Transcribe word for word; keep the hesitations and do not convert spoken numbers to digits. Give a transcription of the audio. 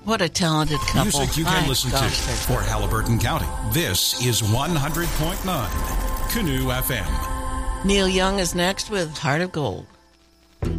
What a talented couple. Music you can My listen gosh, to they're for good. Halliburton County. This is one hundred point nine Canoe F M. Neil Young is next with Heart of Gold.